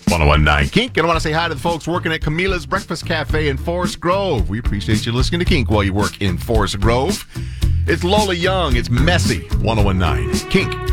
1019 Kink. And I want to say hi to the folks working at Camila's Breakfast Cafe in Forest Grove. We appreciate you listening to Kink while you work in Forest Grove. It's Lola Young. It's Messy. 1019 Kink.